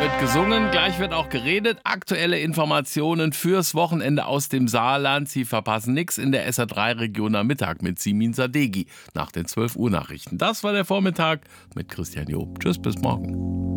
wird gesungen, gleich wird auch geredet. Aktuelle Informationen fürs Wochenende aus dem Saarland. Sie verpassen nichts in der SA3-Region am Mittag mit Simin Sadeghi nach den 12 Uhr Nachrichten. Das war der Vormittag mit Christian Job. Tschüss, bis morgen.